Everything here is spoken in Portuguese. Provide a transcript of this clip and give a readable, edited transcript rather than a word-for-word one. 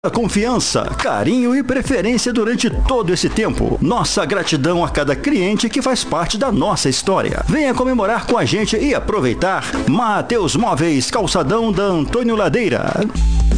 Confiança, carinho e preferência durante todo esse tempo. Nossa gratidão a cada cliente que faz parte da nossa história. Venha comemorar com a gente e aproveitar. Mateus Móveis, calçadão da Antônio Ladeira.